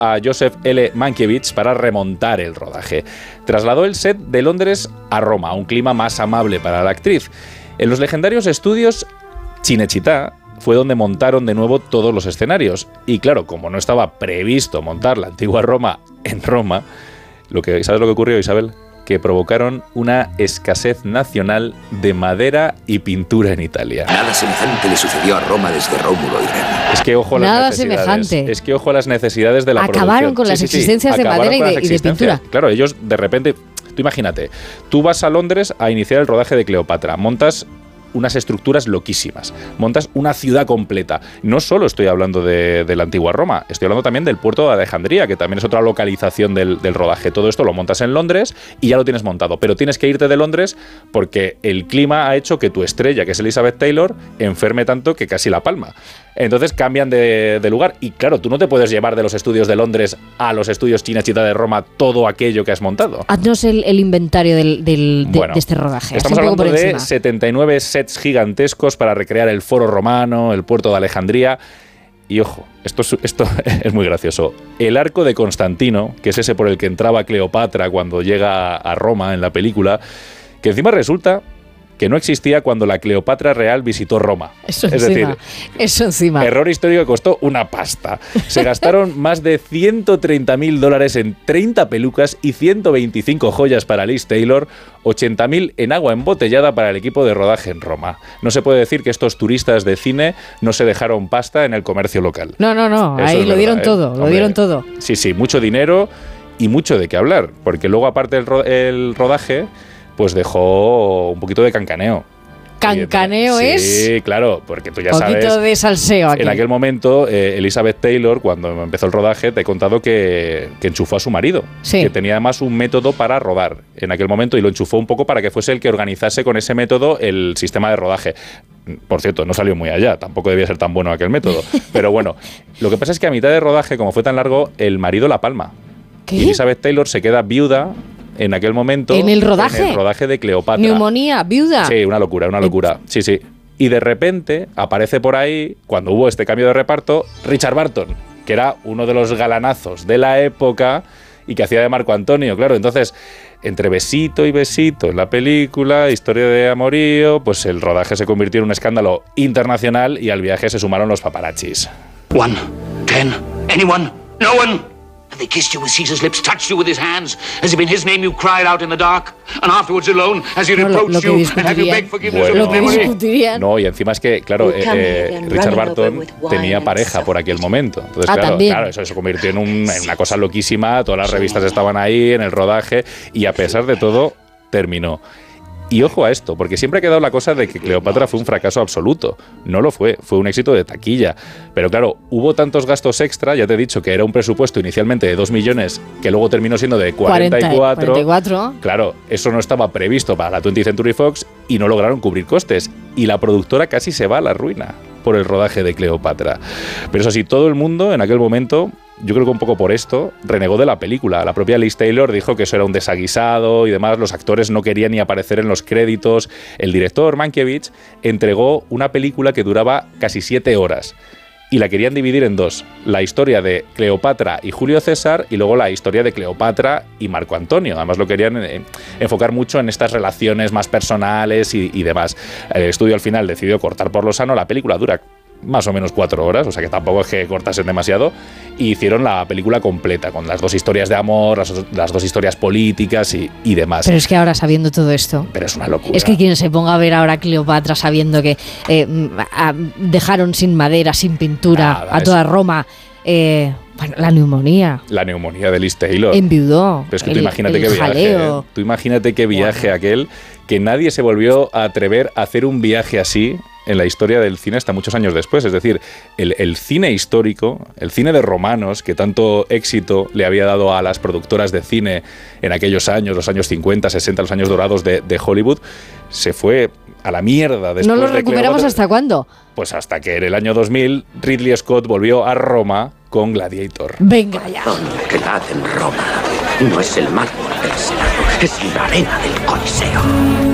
a Joseph L. Mankiewicz para remontar el rodaje. Trasladó el set de Londres a Roma, a un clima más amable para la actriz. En los legendarios estudios Cinecittà fue donde montaron de nuevo todos los escenarios. Y claro, como no estaba previsto montar la antigua Roma en Roma, ¿sabes lo que ocurrió, Isabel? Que provocaron una escasez nacional de madera y pintura en Italia. Nada semejante le sucedió a Roma desde Rómulo y Remo. Es que ojo a las necesidades. Semejante. Es que ojo a las necesidades de la producción. Acabaron con las existencias de madera y de pintura. Claro, ellos de repente... Tú imagínate, tú vas a Londres a iniciar el rodaje de Cleopatra, montas unas estructuras loquísimas, montas una ciudad completa. No solo estoy hablando de la antigua Roma, estoy hablando también del puerto de Alejandría, que también es otra localización del rodaje. Todo esto lo montas en Londres y ya lo tienes montado, pero tienes que irte de Londres porque el clima ha hecho que tu estrella, que es Elizabeth Taylor, enferme tanto que casi la palma. Entonces cambian de lugar y claro, tú no te puedes llevar de los estudios de Londres a los estudios Cinecittà de Roma todo aquello que has montado. Haznos el inventario de este rodaje. Estamos hablando de 79 sets gigantescos para recrear el foro romano, el puerto de Alejandría. Y ojo, esto es muy gracioso. El arco de Constantino, que es ese por el que entraba Cleopatra cuando llega a Roma en la película, que encima resulta que no existía cuando la Cleopatra real visitó Roma. Eso encima. Error histórico que costó una pasta. Se gastaron más de $130.000 en 30 pelucas y 125 joyas para Liz Taylor, 80.000 en agua embotellada para el equipo de rodaje en Roma. No se puede decir que estos turistas de cine no se dejaron pasta en el comercio local. No. Ahí lo dieron todo, lo dieron todo. Sí, mucho dinero y mucho de qué hablar, porque luego aparte del rodaje pues dejó un poquito de cancaneo. ¿Cancaneo es? Sí, claro, porque tú ya sabes... Un poquito de salseo aquí. En aquel momento, Elizabeth Taylor, cuando empezó el rodaje, te he contado que enchufó a su marido. Sí. Que tenía además un método para rodar en aquel momento y lo enchufó un poco para que fuese el que organizase con ese método el sistema de rodaje. Por cierto, no salió muy allá, tampoco debía ser tan bueno aquel método. Pero bueno, lo que pasa es que a mitad de rodaje, como fue tan largo, el marido la palma. ¿Qué? Y Elizabeth Taylor se queda viuda en aquel momento. ¿En el rodaje? En el rodaje de Cleopatra. ¿Neumonía? ¿Viuda? Sí, una locura. Sí. Y de repente aparece por ahí, cuando hubo este cambio de reparto, Richard Burton, que era uno de los galanazos de la época y que hacía de Marco Antonio, claro. Entonces, entre besito y besito en la película, historia de amorío, pues el rodaje se convirtió en un escándalo internacional y al viaje se sumaron los paparazzis. 1, 10, anyone, no one. They kissed you with Caesar's lips, touched you with his hands, as if in his name you cried out in the dark, and afterwards alone, as he reproached you and have you beg forgiveness of his memory. No, y encima es que, claro, Richard Burton tenía pareja por aquel momento. Entonces, claro, eso se convirtió en una cosa loquísima, todas las revistas estaban ahí en el rodaje, y a pesar de todo, terminó. Y ojo a esto, porque siempre ha quedado la cosa de que Cleopatra fue un fracaso absoluto. No lo fue un éxito de taquilla. Pero claro, hubo tantos gastos extra, ya te he dicho que era un presupuesto inicialmente de 2 millones, que luego terminó siendo de 44. Claro, eso no estaba previsto para la 20th Century Fox y no lograron cubrir costes. Y la productora casi se va a la ruina por el rodaje de Cleopatra. Pero eso sí, todo el mundo en aquel momento, yo creo que un poco por esto, renegó de la película. La propia Liz Taylor dijo que eso era un desaguisado y demás, los actores no querían ni aparecer en los créditos. El director, Mankiewicz, entregó una película que duraba casi 7 horas y la querían dividir en 2. La historia de Cleopatra y Julio César y luego la historia de Cleopatra y Marco Antonio. Además lo querían enfocar mucho en estas relaciones más personales y demás. El estudio al final decidió cortar por lo sano. La película dura más o menos 4 horas, o sea que tampoco es que cortasen demasiado, y hicieron la película completa, con las 2 historias de amor, las 2 historias políticas y demás. Pero es que ahora sabiendo todo esto... Pero es una locura. Es que quien se ponga a ver ahora a Cleopatra sabiendo que dejaron sin madera, sin pintura a toda Roma... bueno, la neumonía. La neumonía de Liz Taylor. Enviudó. Pero es que tú imagínate qué viaje. Tú imagínate qué viaje aquel, que nadie se volvió a atrever a hacer un viaje así en la historia del cine hasta muchos años después. Es decir, el cine histórico, el cine de romanos, que tanto éxito le había dado a las productoras de cine en aquellos años, los años 50, 60, los años dorados de Hollywood, se fue a la mierda después. ¿No lo recuperamos hasta cuándo? Pues hasta que en el año 2000 Ridley Scott volvió a Roma con Gladiator. Venga ya. Donde que late en Roma no es el mármol del Senado, es la arena del Coliseo.